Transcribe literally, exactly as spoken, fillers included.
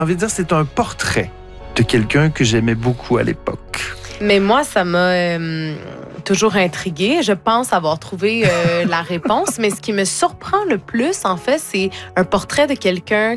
envie de dire, c'est un portrait de quelqu'un que j'aimais beaucoup à l'époque. Mais moi, ça m'a euh, toujours intriguée. Je pense avoir trouvé euh, la réponse. Mais ce qui me surprend le plus, en fait, c'est un portrait de quelqu'un